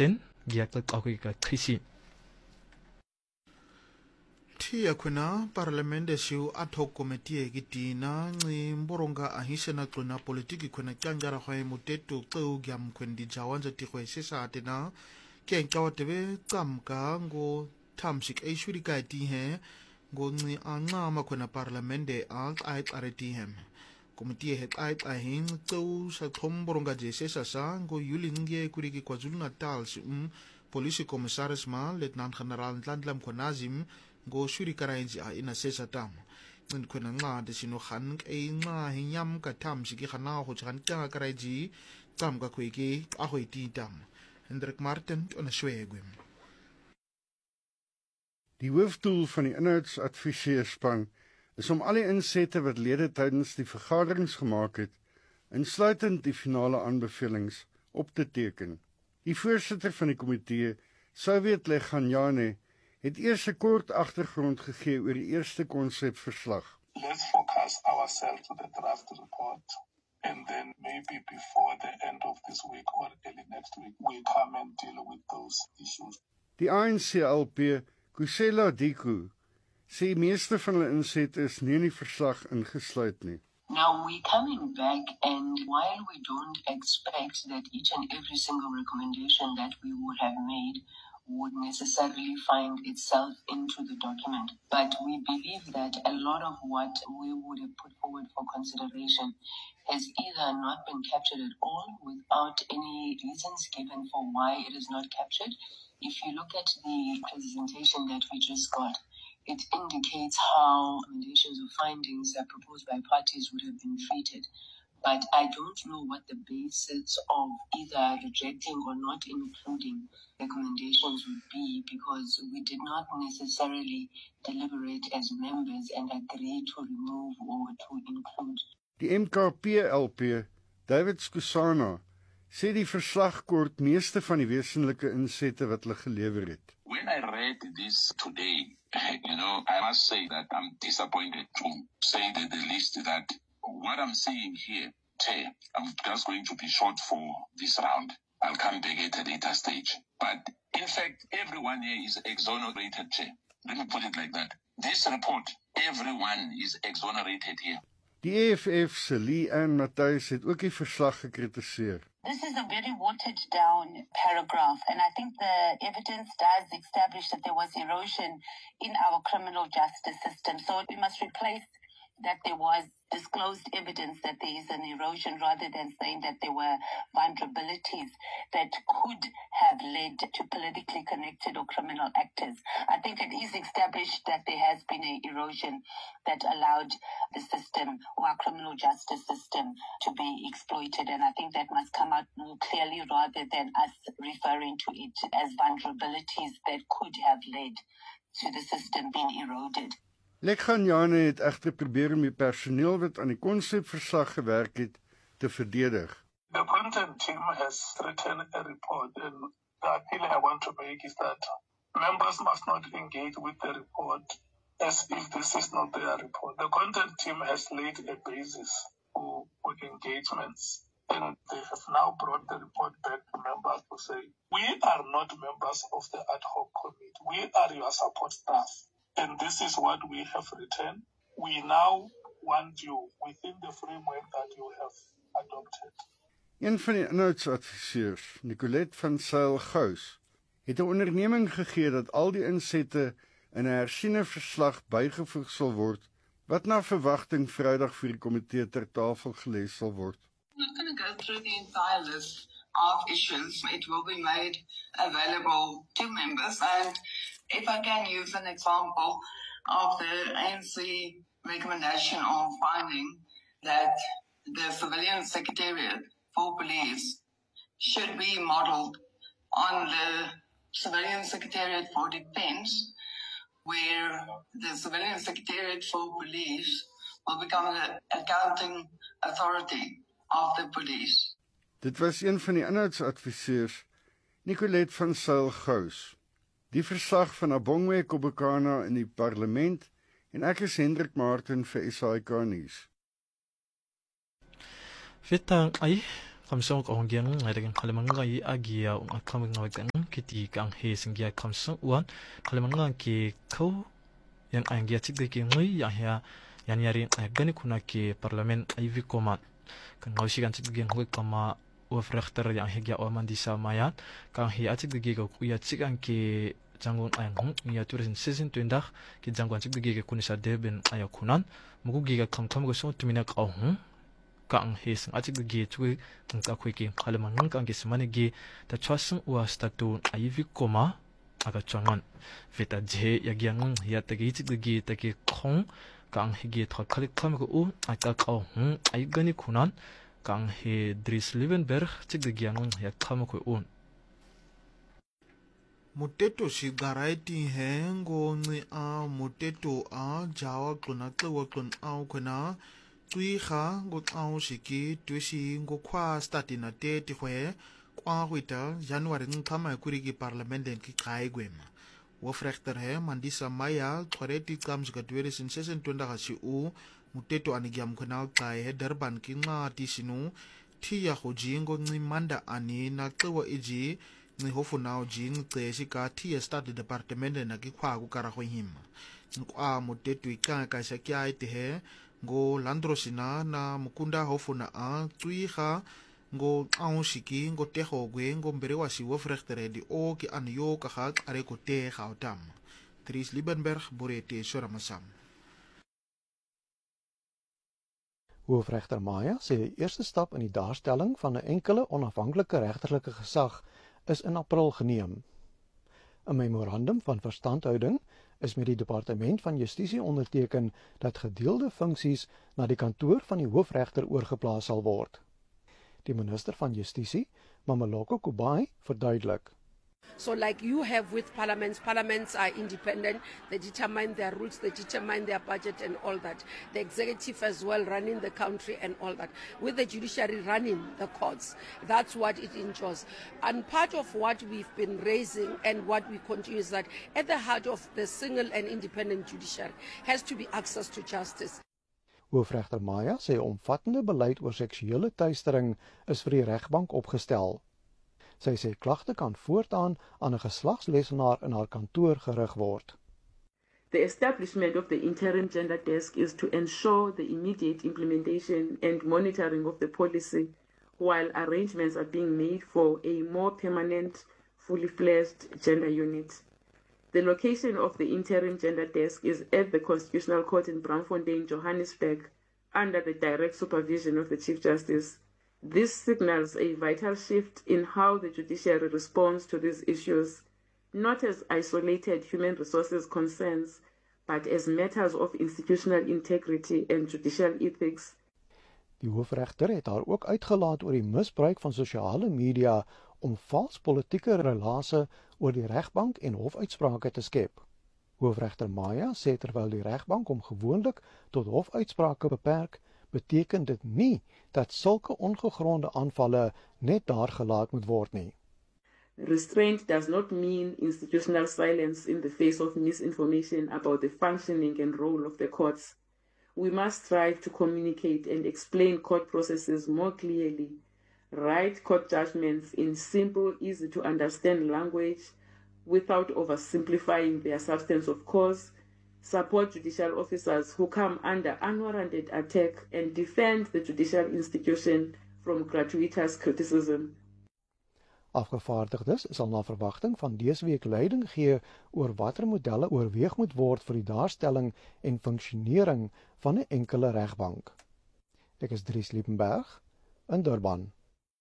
Martin giyak ako kikakisi Tia kwena parlamente shiu ad hoc committee gitina ngimboronga ahishena qina politiki kwena kanjara khwe mutetu qeu gyam kwendi jawanza tikhwe sesatena kenkawatebe qamka ngo thamshik aishurika tihe ngo nci anqama kwena parlamente aqaiqareti hem committee he qaiqahin qeu saqomboronga jesesa ngo yulinge kuriki KwaZulu-Natal police commissaris ma lieutenant general Nhlanhla Mkhwanazi go shuri karainzi ina sesa tam ngin khona nqa de sino khan e nqa hinyam ka tham shiki khana ho chan ka karaiji tam ka khweki a hoiti tam Hendrik Martin on 'n swegwem. Die hoofdoel van die inhoudsadviseurspan is om al die insette wat lede tydens die vergaderings gemaak het, insluitend die finale aanbevelings, op te teken. Die voorsitter van die komitee, Soviet Leganyane, het eers 'n kort agtergrond gegee oor die eerste konsepverslag. Let's focus ourselves to the draft report, and then maybe before the end of this week or early next week, we come and deal with those issues. Die ANC-LP, Kusela Diku, sê meeste van hulle insette is nie in die verslag ingesluit nie. Now we're coming back, and while we don't expect that each and every single recommendation that we would have made would necessarily find itself into the document, but we believe that a lot of what we would have put forward for consideration has either not been captured at all without any reasons given for why it is not captured. If you look at the presentation that we just got, it indicates how recommendations or findings that proposed by parties would have been treated. But I don't know what the basis of either rejecting or not including recommendations would be, because we did not necessarily deliberate as members and agree to remove or to include. Die MKP-LP, David Skusana, sê die verslag kort meeste van die wesenlike insette wat hulle gelewer het. When I read this today, I must say that I'm disappointed to say that the least that what I'm seeing here, I'm just going to be short for this round. I'll come back at a later stage. But in fact, everyone here is exonerated, Chair. Let me put it like that. This report, everyone is exonerated here. Die EFF se Leanne Matthys het ook die verslag gekritiseer. This is a very watered down paragraph, and I think the evidence does establish that there was erosion in our criminal justice system. So we must replace that there was disclosed evidence that there is an erosion rather than saying that there were vulnerabilities that could have led to politically connected or criminal actors. I think it is established that there has been an erosion that allowed the system or our criminal justice system to be exploited, and I think that must come out more clearly rather than us referring to it as vulnerabilities that could have led to the system being eroded. Leganyane het egter probeer om die personeel wat aan die konsepverslag gewerk het te verdedig. The content team has written a report, and the appeal I want to make is that members must not engage with the report as if this is not their report. The content team has laid a basis for engagements, and they have now brought the report back to members to say, we are not members of the ad hoc committee. We are your support staff. And this is what we have written. We now want you within the framework that you have adopted. Een van die inhoudsadviseurs, Nicolette van Sail-Gous, het 'n onderneming gegee dat al die insette in 'n hersiene verslag bygevoeg sal word, wat na verwagting Vrydag vir die komitee ter tafel gelê sal word. I'm not going to go through the entire list of issues. It will be made available to members, and if I can use an example of the ANC recommendation of finding that the civilian secretariat for police should be modelled on the civilian secretariat for defence, where the civilian secretariat for police will become the accounting authority of the police. Dit was een van die inhoudsadviseurs, Nicolette van Sail-Gous. Die verslag van Abongwe Kobukana in die parlement, en ek is Hendrik Martin vir SAK nuus. Vita ai kamsong ko honggiang ngadang kalamanga I agia akamang ngawagan kiti kang he singgia kamsong uan kalamanga ki kau yang anggia cikdeki ngui yang ya yang yari gani kuna ki parlemen Ivy Komat kan ngausigan cikdeki ngui kama Hoofrechter yang hegia oman di Samayat kang he cikdeki ko kuya cikan ki janggon ayang ya turin season tuindah ki janggon cikdeki kunisa deben ayakunan mugugiga kamkam go so tumina ka kang his atik gi chui ka khoi ki khalman kang ki smane gi ta chwasung wa statu Ivy Koma aga chongan vita je yagyang ya ta gi chik gi ta ki khong kang hi gi thak khalik kham ko u aka ka ai gani khunan kang he Dries Liebenberg chik gi yang ya kham ko un Muteto shigaraiti hengo ngi a muteto a jawa kluna tlewa klun au kuna tui kha go au shiki tuishi go kwa stati na te ti hwe kwa huita January ngkama kurigi parlamenten ki kai gwema Hoofrechter he mandisa maya twareti kams ga twere sin sesen tunda ga si u muteto anigiam kuna kai he Durban ki nga ti sinu ti ya hojingo ngi manda ani na tlewa iji ni hofu nao jing te shika ti stati departamente na ki kwa ku kara ho him kwa muteto ika ka shakia ite he go landrosina na mukunda hofu na a tuiha go aunshiki go teho gwe go mberewa si Hoofrechter di o ki an yo ka hak are ko te gautam Dries Liebenberg borete soramasam Hoofrechter Maya sê die eerste stap in die daarstelling van 'n enkele onafhanklike regterlike gesag is in April geneem. 'n Memorandum van verstandhouding is met die Departement van Justisie onderteken dat gedeelde funksies na die kantoor van die hoofregter oorgeplaas sal word. Die minister van Justisie, Mameloko Kubai, verduidelik. So like you have with parliaments are independent, they determine their rules, they determine their budget and all that. The executive as well running the country and all that. With the judiciary running the courts, that's what it ensures. And part of what we've been raising and what we continue is that at the heart of the single and independent judiciary has to be access to justice. Hoofregter Maya sê omvattende beleid oor seksuele teistering is vir die regbank opgestel. Sy sê klagte kan voortaan aan 'n geslagslesenaar in haar kantoor gerig word. The establishment of the interim gender desk is to ensure the immediate implementation and monitoring of the policy, while arrangements are being made for a more permanent, fully fledged gender unit. The location of the interim gender desk is at the Constitutional Court in Braamfontein, Johannesburg, under the direct supervision of the Chief Justice. This signals a vital shift in how the judiciary responds to these issues, not as isolated human resources concerns, but as matters of institutional integrity and judicial ethics. Die hoofregter het haar ook uitgelaat oor die misbruik van sosiale media om vals politieke relase oor die regbank en hofuitsprake te skep. Hoofregter Maya sê terwyl die regbank hom gewoonlik tot hofuitsprake beperk, beteken dit nie dat sulke ongegronde aanvalle net daar gelaat moet word nie. Restraint does not mean institutional silence in the face of misinformation about the functioning and role of the courts. We must strive to communicate and explain court processes more clearly, write court judgments in simple, easy-to-understand language without oversimplifying their substance of cause, support judicial officers who come under unwarranted attack and defend the judicial institution from gratuitous criticism. Afgevaardigdes sal na verwagting van dese week leiding gee oor watter modelle oorweeg moet word vir die daarstelling en funksionering van 'n enkele regbank. Ek is Dries Liebenberg in Durban.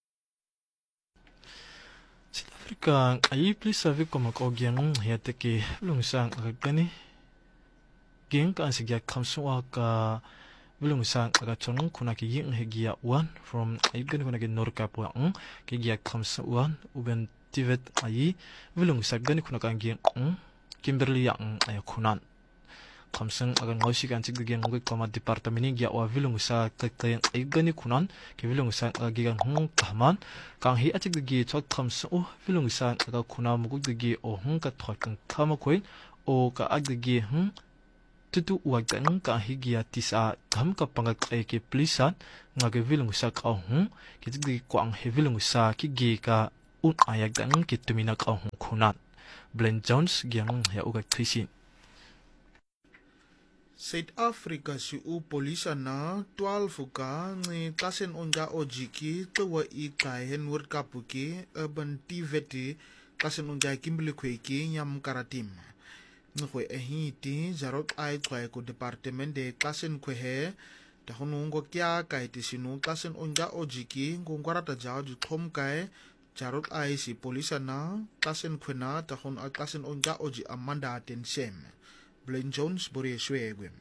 Suid-Afrika ai plisa vi como kogian heteki lungsang agani geng kan sigya kamsuwa ka bulungsang aga chonung kuna ki ying hegia one from aigan kuna ki norka po ang ki gya kamsuwa uben tivet ai bulungsang gani kuna kan geng Kimberley yang ay kunan kamsung aga ngausigan sigya ngoi kama departamento gya wa bulungsang kakay aigani kunan ki bulungsang aga gigan taman kang hi achig gi chok kamsu bulungsang aga kuna mugug gi o ka thok kama koi o ka ag gi tutu uagdang ka higia tisa kam ka pangak ay ki plisan nga gevilung sa kaung kitigdi ko ang hevilung sa kigi ka un ayagdang kitumina kaung kunat Glenn Jones giang ya ugak trisin South Africa si polisa na 12 ka ni klasen onja ojiki tuwa ikahen World Cup ki urban tiveti klasen onja Kimberley Kweki nyam karatim ngwe ehiti jarot ai kwai ko department de klasen kwehe ta honungo kya kai tisinu klasen onja ojiki ngongwarata jaw di khom kai jarot ai si polisa na klasen kwena ta hon klasen onja oji Amanda Tensem Glenn Jones Borie Swegwem.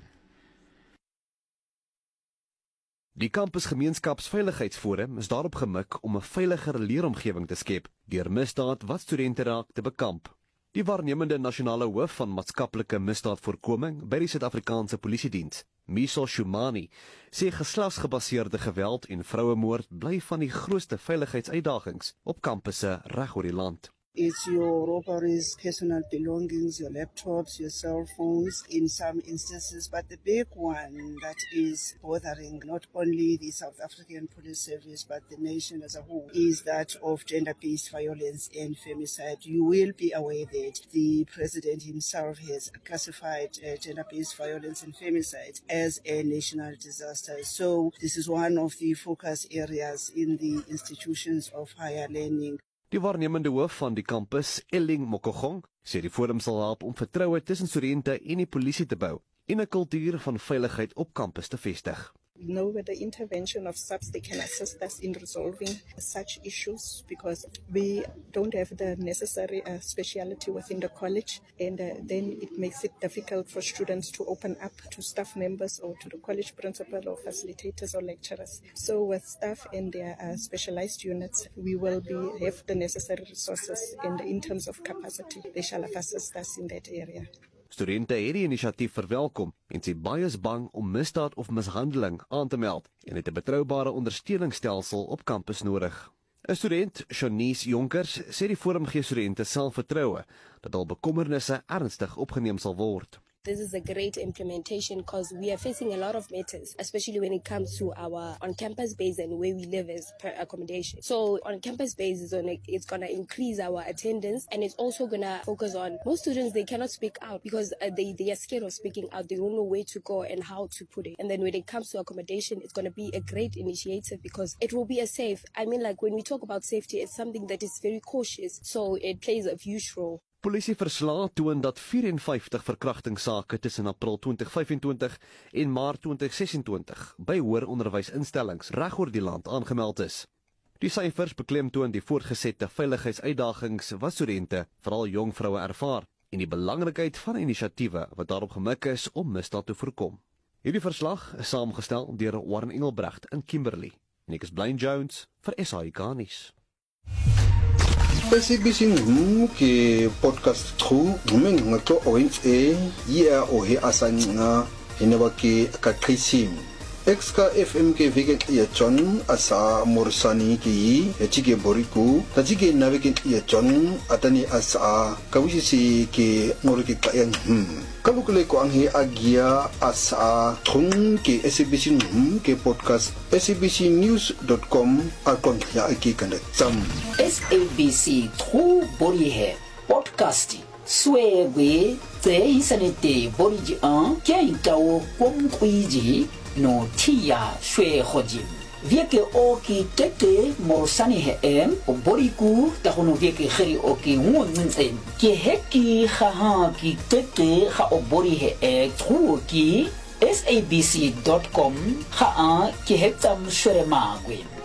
Die Campus Gemeenskapsveiligheidsforum is daarop gemik om 'n veiliger leeromgewing te skep deur misdaad wat studente raak te bekamp. Die waarnemende nasionale hoof van maatskaplike misdaadvoorkoming by die Suid-Afrikaanse Polisiediens, Miso Shumani, sê geslagsgebaseerde geweld en vrouemoord bly van die grootste veiligheidsuitdagings op kampusse reg oor die land. It's your robberies, personal belongings, your laptops, your cell phones in some instances. But the big one that is bothering not only the South African Police Service but the nation as a whole is that of gender-based violence and femicide. You will be aware that the President himself has classified gender-based violence and femicide as a national disaster. So this is one of the focus areas in the institutions of higher learning. Die waarnemende hoof van die kampus, Elling Mokogong, sê die forum sal help om vertroue tussen studente en die polisie te bou en 'n kultuur van veiligheid op kampus te vestig. We know with the intervention of SAPS, they can assist us in resolving such issues because we don't have the necessary speciality within the college, and then it makes it difficult for students to open up to staff members or to the college principal or facilitators or lecturers. So with staff and their specialized units, we will have the necessary resources, and in terms of capacity, they shall assist us in that area. Studente het die inisiatief verwelkom en sê baie is bang om misdaad of mishandeling aan te meld en het 'n betroubare ondersteuningsstelsel op kampus nodig. 'n Student, Shanice Jonkers, sê die forum gee studente selfvertroue dat hul bekommernisse ernstig opgeneem sal word. This is a great implementation because we are facing a lot of matters, especially when it comes to our on-campus base and where we live as per accommodation. So on-campus base it's going to increase our attendance, and it's also going to focus on most students, they cannot speak out because they are scared of speaking out. They don't know where to go and how to put it. And then when it comes to accommodation, it's going to be a great initiative because it will be a safe. I mean, like when we talk about safety, it's something that is very cautious. So it plays a huge role. Polisieverslae toon dat 54 verkrachtingssake tussen April 2025 en Maart 2026 by hoër onderwysinstellings reg oor die land aangemeld is. Die syfers beklemtoon die voortgesette veiligheidsuitdagings wat studente, veral jong vroue ervaar en die belangrikheid van inisiatiewe wat daarop gemik is om misdaad te voorkom. Hierdie verslag is saamgestel deur Warren Engelbrecht in Kimberley. En ek is Glenn Jones vir SAIK nuus. SABC ke podcast true ngato orange ya ohe asanga hinaba ke kakrisim exka fm ke vegan ya John asa morsani ki echike boriku tajike navike ya John atani asa kawisi ke ngorike kayan kalukule ko ang agia asa thung ke SABC ke podcast sabcnews.com akon ya aki kandak sam SABC True Body Hair Podcasting Swegwe Te Isanete Body An Kaitao Komkwiji No Tia Shwe Hojim Vieke Oki Tete Morsani Hem Boriku Tahono Vieke Heri Oki Wunzen Ki Heki Haha Ki Tete Ha Body Hair True Ki SABC.com Haa Ki Heptam Shwere Magwin